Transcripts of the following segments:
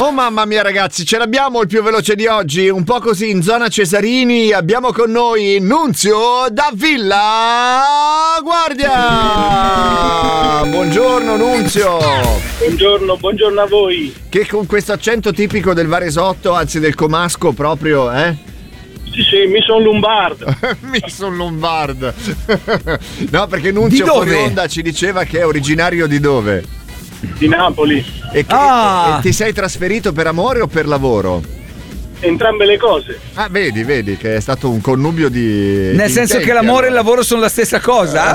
Oh mamma mia ragazzi, ce l'abbiamo il più veloce di oggi, un po' così in zona Cesarini. Abbiamo con noi Nunzio da Villa Guardia. Buongiorno Nunzio. Buongiorno a voi. Che con questo accento tipico del Varesotto, anzi del Comasco proprio, Sì, mi sono lombardo. Mi sono lombardo. No, perché Nunzio fuori onda ci diceva che è originario di dove? Di Napoli. E ti sei trasferito per amore o per lavoro? Entrambe le cose. Ah, vedi che è stato un connubio di... Nel senso che l'amore e il lavoro sono la stessa cosa?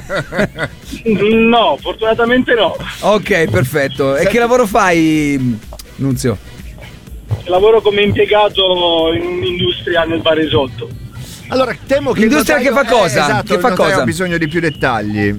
No, fortunatamente no. Ok, perfetto. E che lavoro fai, Nunzio? Lavoro come impiegato in un'industria nel Varesotto. Allora, temo che l'industria che fa cosa? Esatto, che fa cosa? Ho bisogno di più dettagli.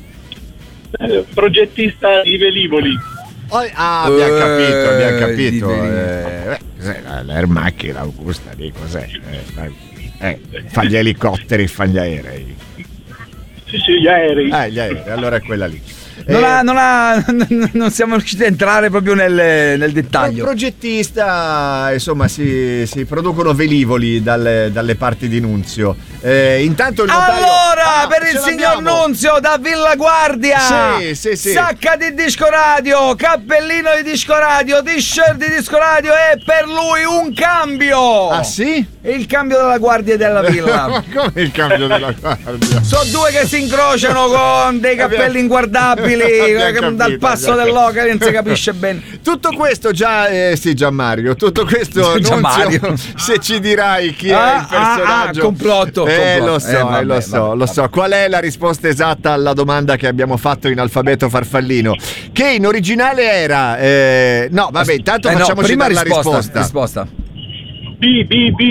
Progettista di velivoli. Abbiamo capito. L'Air Macchina Augusta lì cos'è? Fa gli elicotteri, fa gli aerei. Sì, gli aerei. Gli aerei, allora è quella lì. Non siamo riusciti a entrare proprio nel dettaglio. Progettista, insomma, si producono velivoli dalle parti di Nunzio. Intanto il notaio... Allora, per il signor Nunzio da Villa Guardia, sì. sacca di disco radio, cappellino di disco radio, t-shirt di disco radio e per lui un cambio. Ah sì? Il cambio della guardia della villa. Ma come il cambio della guardia? Sono due che si incrociano con dei cappelli inguardabili dal passo dell'Oca, non si capisce bene. Tutto questo Gianmario, tutto questo Nunzio, se ci dirai chi è il personaggio. Complotto. Lo so. Qual è la risposta esatta alla domanda che abbiamo fatto in alfabeto farfallino? Che in originale era intanto facciamoci prima dare la risposta. B,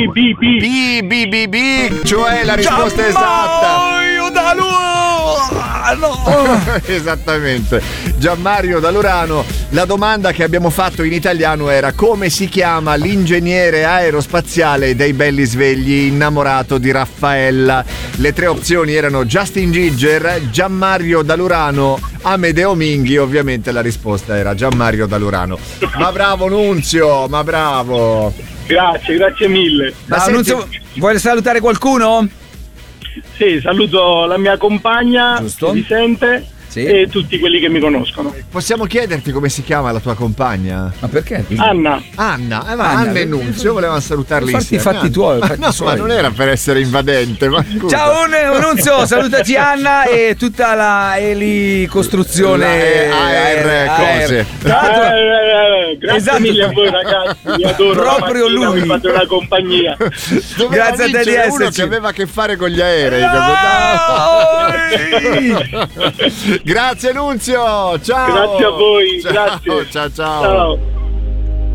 cioè la risposta esatta. Esattamente, Gianmario da Lurano. La domanda che abbiamo fatto in italiano era: come si chiama l'ingegnere aerospaziale dei Belli Svegli innamorato di Raffaella? Le tre opzioni erano Justin Giger, Gianmario da Lurano, Amedeo Minghi. Ovviamente la risposta era Gianmario da Lurano. Ma bravo Nunzio, ma bravo. Grazie mille. Nunzio, vuoi salutare qualcuno? Sì, saluto la mia compagna, Vicente, e tutti quelli che mi conoscono. Possiamo chiederti come si chiama la tua compagna? Ma perché? Anna. Anna e Nunzio volevano salutarli insieme. Fatti tuoi. Ma non era per essere invadente. Ma ciao Nunzio, salutaci Anna e tutta la elicostruzione cose. Grazie mille a voi ragazzi, vi adoro. Proprio lui. Mi fate una compagnia. Grazie a te di esserci. Uno che aveva a che fare con gli aerei. No! Grazie Nunzio, ciao. Grazie a voi, grazie. Ciao.